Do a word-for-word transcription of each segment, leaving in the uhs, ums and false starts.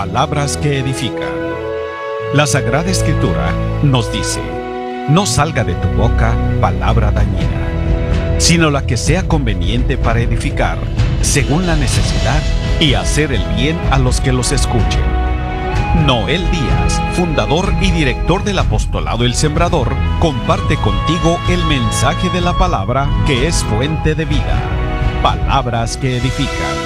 palabras que edifican. La Sagrada Escritura nos dice: no salga de tu boca palabra dañina, sino la que sea conveniente para edificar, según la necesidad, y hacer el bien a los que los escuchen. Noel Díaz, fundador y director del Apostolado El Sembrador, comparte contigo el mensaje de la palabra que es fuente de vida. Palabras que edifican.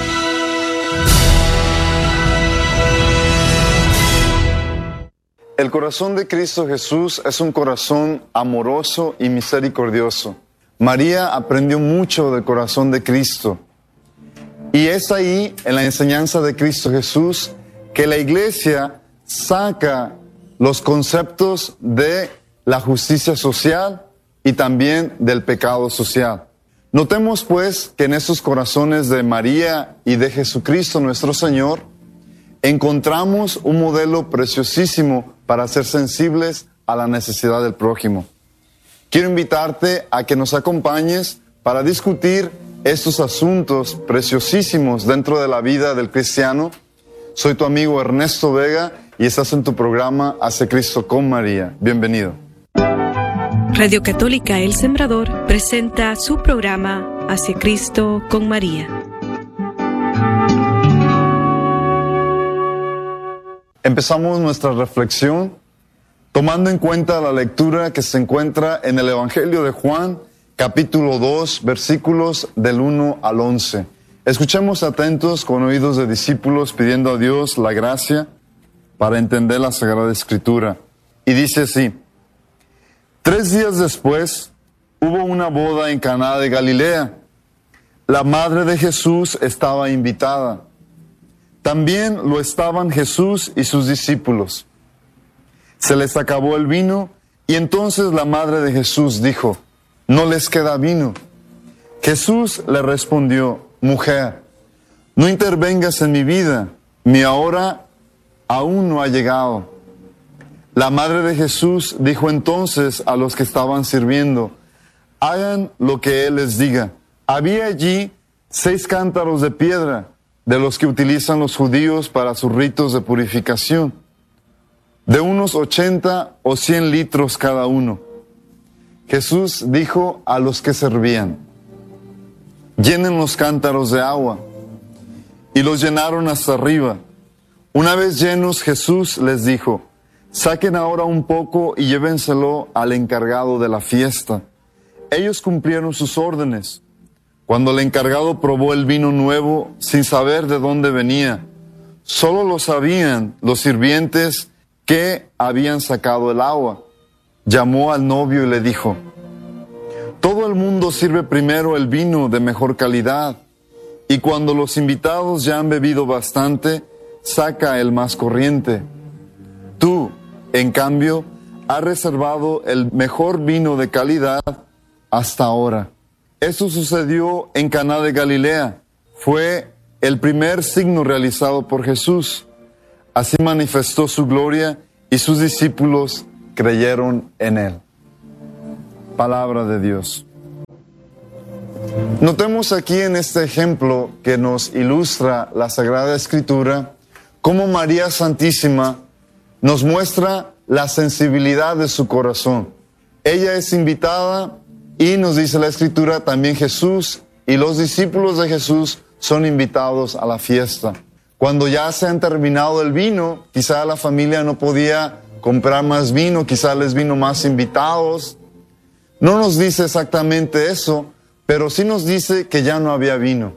El corazón de Cristo Jesús es un corazón amoroso y misericordioso. María aprendió mucho del corazón de Cristo. Y es ahí, en la enseñanza de Cristo Jesús, que la Iglesia saca los conceptos de la justicia social y también del pecado social. Notemos pues que en estos corazones de María y de Jesucristo nuestro Señor, encontramos un modelo preciosísimo para ser sensibles a la necesidad del prójimo. Quiero invitarte a que nos acompañes para discutir estos asuntos preciosísimos dentro de la vida del cristiano. Soy tu amigo Ernesto Vega y estás en tu programa Hacia Cristo con María. Bienvenido. Radio Católica El Sembrador presenta su programa Hacia Cristo con María. Empezamos nuestra reflexión tomando en cuenta la lectura que se encuentra en el Evangelio de Juan, capítulo dos, versículos del uno al once. Escuchemos atentos con oídos de discípulos pidiendo a Dios la gracia para entender la Sagrada Escritura. Y dice así: Tres días después hubo una boda en Caná de Galilea. La madre de Jesús estaba invitada. También lo estaban Jesús y sus discípulos. Se les acabó el vino y entonces la madre de Jesús dijo: no les queda vino. Jesús le respondió: mujer, no intervengas en mi vida, mi hora aún no ha llegado. La madre de Jesús dijo entonces a los que estaban sirviendo: hagan lo que él les diga. Había allí seis cántaros de piedra, de los que utilizan los judíos para sus ritos de purificación, de unos ochenta o cien litros cada uno. Jesús dijo a los que servían: llenen los cántaros de agua. Y los llenaron hasta arriba. Una vez llenos, Jesús les dijo: saquen ahora un poco y llévenselo al encargado de la fiesta. Ellos cumplieron sus órdenes. Cuando el encargado probó el vino nuevo, sin saber de dónde venía, solo lo sabían los sirvientes que habían sacado el agua, llamó al novio y le dijo: todo el mundo sirve primero el vino de mejor calidad, y cuando los invitados ya han bebido bastante, saca el más corriente. Tú, en cambio, has reservado el mejor vino de calidad hasta ahora. Esto sucedió en Caná de Galilea. Fue el primer signo realizado por Jesús. Así manifestó su gloria y sus discípulos creyeron en él. Palabra de Dios. Notemos aquí en este ejemplo que nos ilustra la Sagrada Escritura, cómo María Santísima nos muestra la sensibilidad de su corazón. Ella es invitada y nos dice la Escritura, también Jesús y los discípulos de Jesús son invitados a la fiesta. Cuando ya se han terminado el vino, quizá la familia no podía comprar más vino, quizá les vino más invitados. No nos dice exactamente eso, pero sí nos dice que ya no había vino.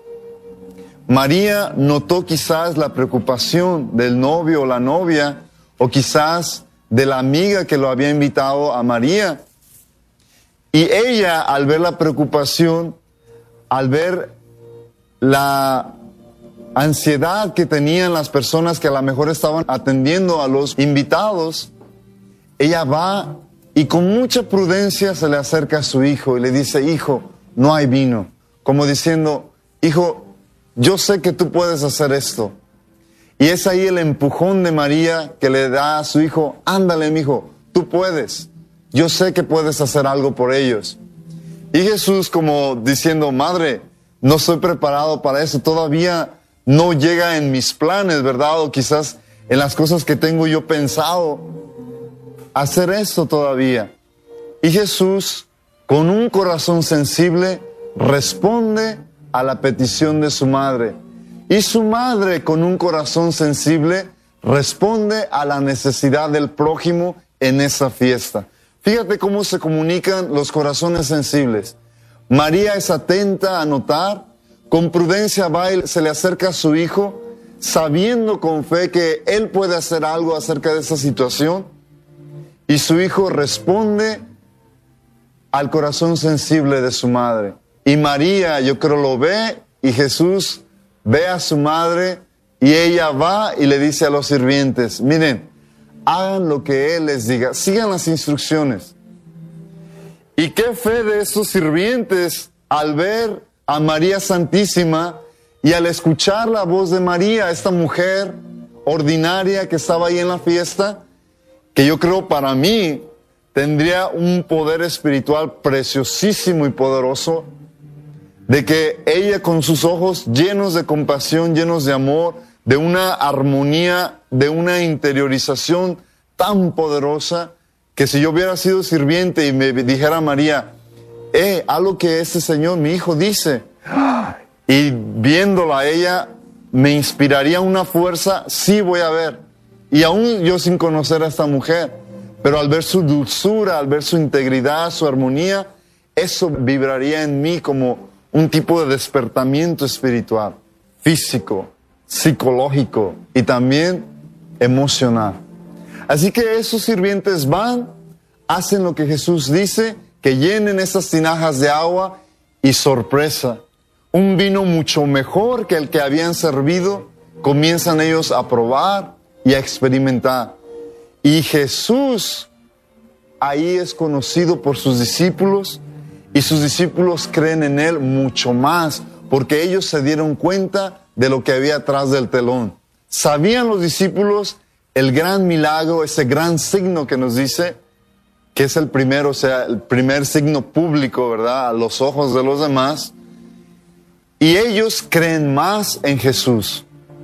María notó quizás la preocupación del novio o la novia, o quizás de la amiga que lo había invitado a María. Y ella, al ver la preocupación, al ver la ansiedad que tenían las personas que a lo mejor estaban atendiendo a los invitados, ella va y con mucha prudencia se le acerca a su hijo y le dice: hijo, no hay vino. Como diciendo: hijo, yo sé que tú puedes hacer esto. Y es ahí el empujón de María que le da a su hijo: ándale, mijo, tú puedes. Yo sé que puedes hacer algo por ellos. Y Jesús, como diciendo: madre, no estoy preparado para eso, todavía no llega en mis planes, ¿verdad? O quizás en las cosas que tengo yo pensado hacer esto todavía. Y Jesús, con un corazón sensible, responde a la petición de su madre. Y su madre, con un corazón sensible, responde a la necesidad del prójimo en esa fiesta. Fíjate cómo se comunican los corazones sensibles. María es atenta a notar, con prudencia va y se le acerca a su hijo, sabiendo con fe que él puede hacer algo acerca de esa situación. Y su hijo responde al corazón sensible de su madre. Y María, yo creo, lo ve, y Jesús ve a su madre, y ella va y le dice a los sirvientes, miren, hagan lo que Él les diga, sigan las instrucciones. Y qué fe de esos sirvientes al ver a María Santísima y al escuchar la voz de María, esta mujer ordinaria que estaba ahí en la fiesta, que yo creo para mí tendría un poder espiritual preciosísimo y poderoso, de que ella con sus ojos llenos de compasión, llenos de amor, de una armonía, de una interiorización tan poderosa, que si yo hubiera sido sirviente y me dijera María, eh, algo que este señor, mi hijo, dice, y viéndola a ella, me inspiraría una fuerza, sí voy a ver. Y aún yo sin conocer a esta mujer, pero al ver su dulzura, al ver su integridad, su armonía, eso vibraría en mí como un tipo de despertamiento espiritual, físico, psicológico y también emocional. Así que esos sirvientes van, hacen lo que Jesús dice, que llenen esas tinajas de agua y sorpresa, un vino mucho mejor que el que habían servido, comienzan ellos a probar y a experimentar. Y Jesús ahí es conocido por sus discípulos, y sus discípulos creen en Él mucho más, porque ellos se dieron cuenta de lo que había atrás del telón. Sabían los discípulos el gran milagro, ese gran signo que nos dice, que es el primero, o sea, el primer signo público, ¿verdad?, a los ojos de los demás. Y ellos creen más en Jesús.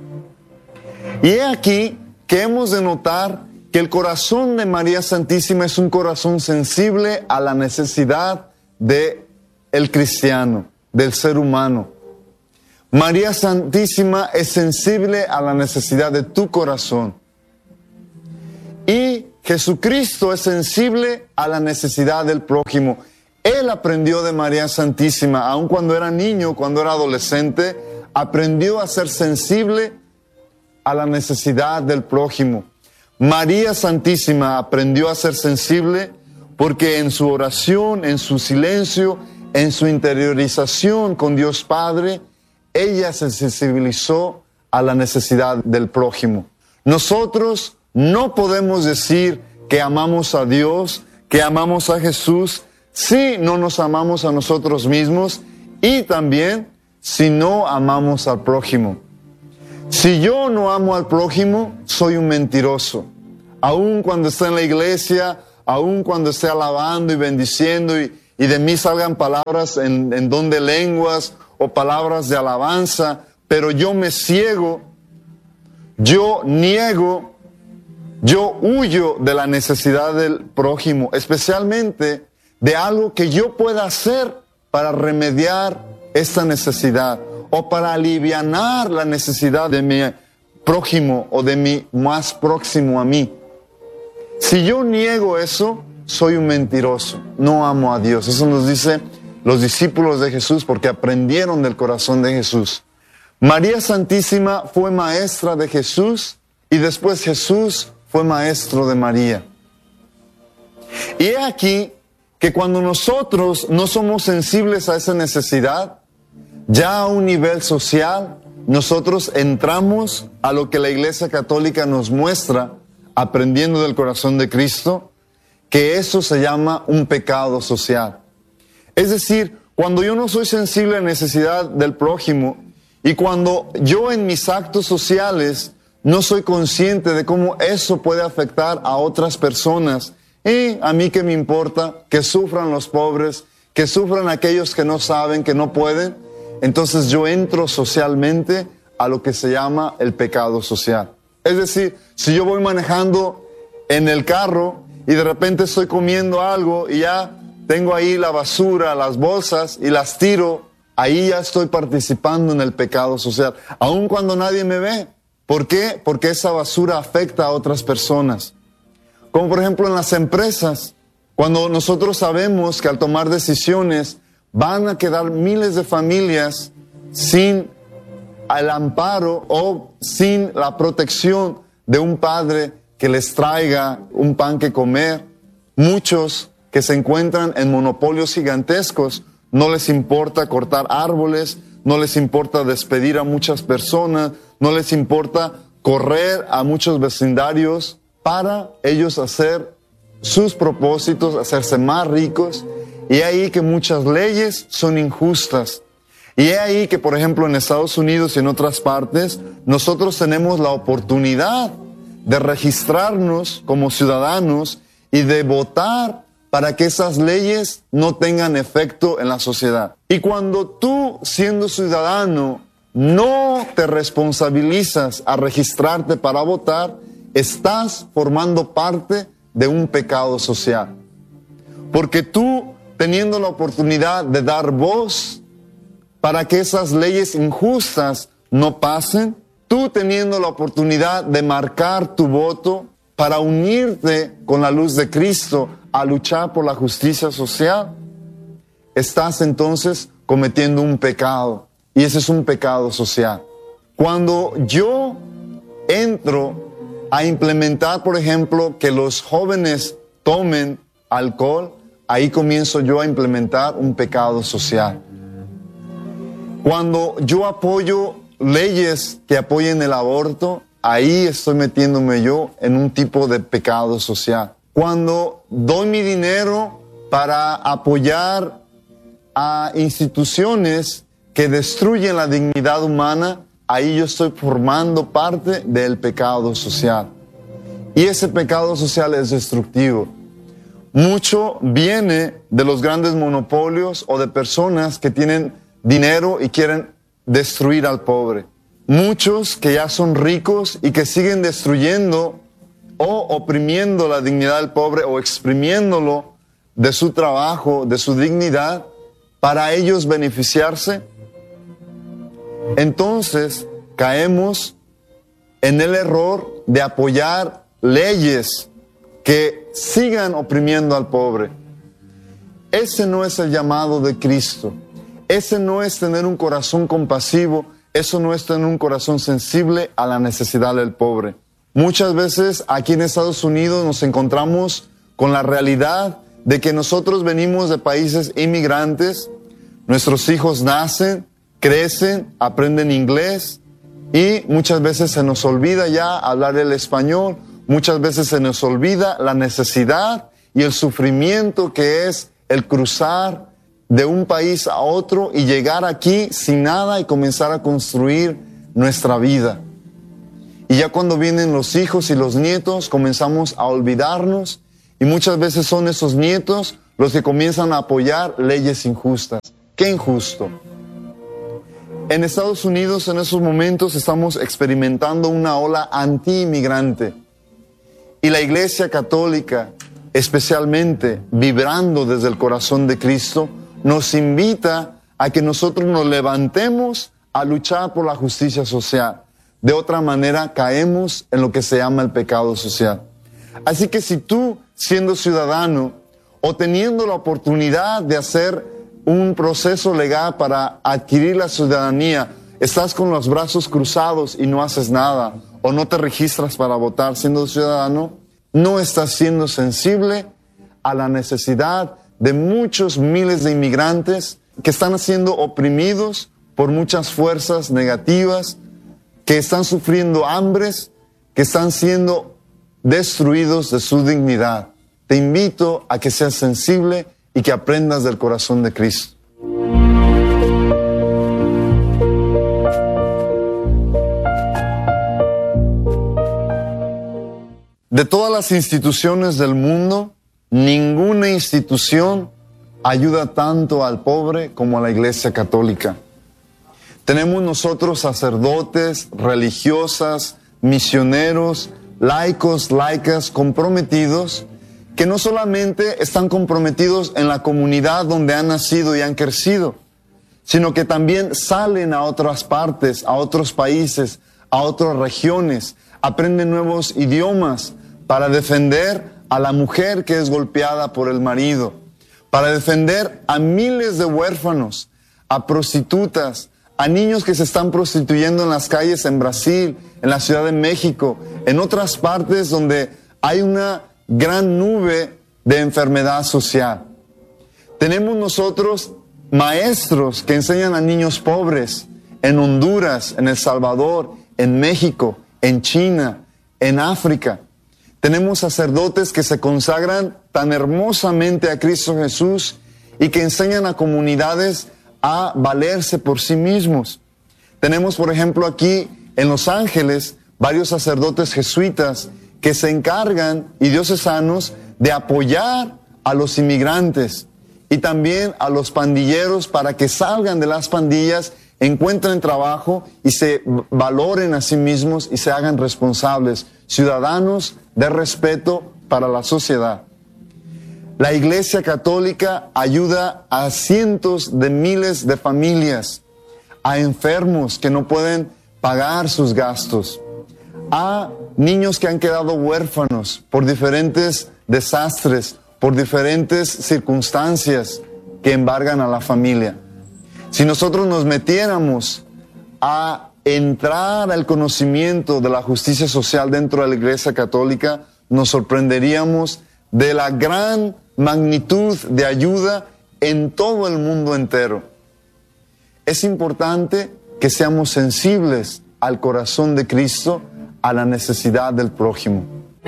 Y he aquí que hemos de notar que el corazón de María Santísima es un corazón sensible a la necesidad de el cristiano, del ser humano. María Santísima es sensible a la necesidad de tu corazón. Y Jesucristo es sensible a la necesidad del prójimo. Él aprendió de María Santísima, aun cuando era niño, cuando era adolescente, aprendió a ser sensible a la necesidad del prójimo. María Santísima aprendió a ser sensible porque en su oración, en su silencio, en su interiorización con Dios Padre, ella se sensibilizó a la necesidad del prójimo. Nosotros no podemos decir que amamos a Dios, que amamos a Jesús, si no nos amamos a nosotros mismos y también si no amamos al prójimo. Si yo no amo al prójimo, soy un mentiroso. Aun cuando esté en la iglesia, aun cuando esté alabando y bendiciendo y, y de mí salgan palabras en, en don de lenguas o palabras de alabanza, pero yo me ciego, yo niego, yo huyo de la necesidad del prójimo, especialmente de algo que yo pueda hacer para remediar esta necesidad o para alivianar la necesidad de mi prójimo o de mi más próximo a mí. Si yo niego eso, soy un mentiroso, no amo a Dios. Eso nos dice los discípulos de Jesús porque aprendieron del corazón de Jesús. María Santísima fue maestra de Jesús y después Jesús fue maestro de María. Y he aquí que cuando nosotros no somos sensibles a esa necesidad, ya a un nivel social, nosotros entramos a lo que la Iglesia Católica nos muestra, aprendiendo del corazón de Cristo, que eso se llama un pecado social. Es decir, cuando yo no soy sensible a la necesidad del prójimo y cuando yo en mis actos sociales no soy consciente de cómo eso puede afectar a otras personas, y a mí qué me importa, que sufran los pobres, que sufran aquellos que no saben, que no pueden, entonces yo entro socialmente a lo que se llama el pecado social. Es decir, si yo voy manejando en el carro y de repente estoy comiendo algo y ya tengo ahí la basura, las bolsas y las tiro, ahí ya estoy participando en el pecado social, aun cuando nadie me ve. ¿Por qué? Porque esa basura afecta a otras personas. Como por ejemplo en las empresas, cuando nosotros sabemos que al tomar decisiones van a quedar miles de familias sin el amparo o sin la protección de un padre que les traiga un pan que comer. Muchos que se encuentran en monopolios gigantescos, no les importa cortar árboles, no les importa despedir a muchas personas, no les importa correr a muchos vecindarios para ellos hacer sus propósitos, hacerse más ricos. Y es ahí que muchas leyes son injustas. Y es ahí que, por ejemplo, en Estados Unidos y en otras partes, nosotros tenemos la oportunidad de registrarnos como ciudadanos y de votar para que esas leyes no tengan efecto en la sociedad. Y cuando tú, siendo ciudadano, no te responsabilizas a registrarte para votar, estás formando parte de un pecado social. Porque tú, teniendo la oportunidad de dar voz para que esas leyes injustas no pasen, tú teniendo la oportunidad de marcar tu voto para unirte con la luz de Cristo a luchar por la justicia social, estás entonces cometiendo un pecado, y ese es un pecado social. Cuando yo entro a implementar, por ejemplo, que los jóvenes tomen alcohol, ahí comienzo yo a implementar un pecado social. Cuando yo apoyo leyes que apoyen el aborto, ahí estoy metiéndome yo en un tipo de pecado social. Cuando doy mi dinero para apoyar a instituciones que destruyen la dignidad humana, ahí yo estoy formando parte del pecado social. Y ese pecado social es destructivo. Mucho viene de los grandes monopolios o de personas que tienen dinero y quieren destruir al pobre. Muchos que ya son ricos y que siguen destruyendo o oprimiendo la dignidad del pobre o exprimiéndolo de su trabajo, de su dignidad, para ellos beneficiarse. Entonces caemos en el error de apoyar leyes que sigan oprimiendo al pobre. Ese no es el llamado de Cristo. Ese no es tener un corazón compasivo. Eso no es tener un corazón sensible a la necesidad del pobre. Muchas veces aquí en Estados Unidos nos encontramos con la realidad de que nosotros venimos de países inmigrantes, nuestros hijos nacen, crecen, aprenden inglés y muchas veces se nos olvida ya hablar el español, muchas veces se nos olvida la necesidad y el sufrimiento que es el cruzar de un país a otro y llegar aquí sin nada y comenzar a construir nuestra vida. Y ya cuando vienen los hijos y los nietos, comenzamos a olvidarnos y muchas veces son esos nietos los que comienzan a apoyar leyes injustas. ¿Qué injusto? En Estados Unidos en esos momentos estamos experimentando una ola anti-inmigrante y la Iglesia Católica, especialmente vibrando desde el corazón de Cristo, nos invita a que nosotros nos levantemos a luchar por la justicia social. De otra manera, caemos en lo que se llama el pecado social. Así que si tú, siendo ciudadano o teniendo la oportunidad de hacer un proceso legal para adquirir la ciudadanía, estás con los brazos cruzados y no haces nada, o no te registras para votar siendo ciudadano, no estás siendo sensible a la necesidad de muchos miles de inmigrantes que están siendo oprimidos por muchas fuerzas negativas, que están sufriendo hambres, que están siendo destruidos de su dignidad. Te invito a que seas sensible y que aprendas del corazón de Cristo. De todas las instituciones del mundo, ninguna institución ayuda tanto al pobre como a la Iglesia Católica. Tenemos nosotros sacerdotes, religiosas, misioneros, laicos, laicas, comprometidos, que no solamente están comprometidos en la comunidad donde han nacido y han crecido, sino que también salen a otras partes, a otros países, a otras regiones, aprenden nuevos idiomas para defender a la mujer que es golpeada por el marido, para defender a miles de huérfanos, a prostitutas, a niños que se están prostituyendo en las calles en Brasil, en la Ciudad de México, en otras partes donde hay una gran nube de enfermedad social. Tenemos nosotros maestros que enseñan a niños pobres en Honduras, en El Salvador, en México, en China, en África. Tenemos sacerdotes que se consagran tan hermosamente a Cristo Jesús y que enseñan a comunidades a valerse por sí mismos. Tenemos, por ejemplo, aquí en Los Ángeles, varios sacerdotes jesuitas que se encargan, y diocesanos, de apoyar a los inmigrantes y también a los pandilleros para que salgan de las pandillas, encuentren trabajo y se valoren a sí mismos y se hagan responsables, ciudadanos de respeto para la sociedad. La Iglesia Católica ayuda a cientos de miles de familias, a enfermos que no pueden pagar sus gastos, a niños que han quedado huérfanos por diferentes desastres, por diferentes circunstancias que embargan a la familia. Si nosotros nos metiéramos a entrar al conocimiento de la justicia social dentro de la Iglesia Católica, nos sorprenderíamos de la gran magnitud de ayuda en todo el mundo entero. Es importante que seamos sensibles al corazón de Cristo, a la necesidad del prójimo.